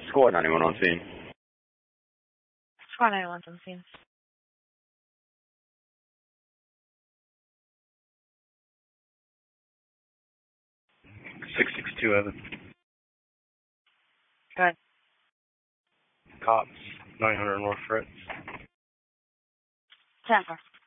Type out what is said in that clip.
Squad 91 on scene. Squad 91's on scene. 662 Evan. Go ahead. Cops, 900 North Fritz. 10-4.